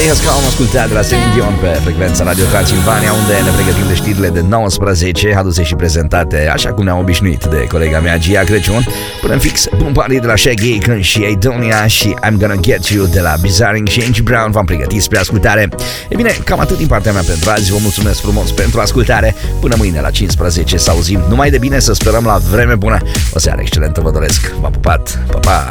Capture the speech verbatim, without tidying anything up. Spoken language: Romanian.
Stay Has Calm, ascultat de la Celine Dion pe frecvența Radio Transilvania, unde ne pregătim de știrile de nouăsprezece, aduse și prezentate așa cum ne-am obișnuit de colega mea Gia Crăciun. Până în fix, Boom Party de la Shaggy, Când și Aidonia și I'm Gonna Get You de la Bizarring și Angie Brown v-am pregătit spre ascultare. E bine, cam atât din partea mea pentru azi, vă mulțumesc frumos pentru ascultare. Până mâine la cincisprezece să auzim numai de bine, să sperăm la vreme bună. O seară excelentă vă doresc, v-am pupat, pa, pa!